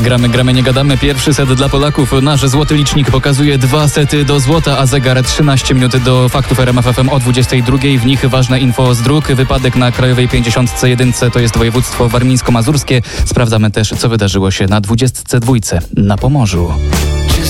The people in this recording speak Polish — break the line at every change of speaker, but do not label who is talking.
Gramy, nie gadamy. Pierwszy set dla Polaków. Nasz złoty licznik pokazuje 2 sety do złota, a zegar 13 minut do faktów RMF FM o 22. W nich ważne info z dróg. Wypadek na Krajowej 51 to jest województwo warmińsko-mazurskie. Sprawdzamy też, co wydarzyło się na 22 na Pomorzu.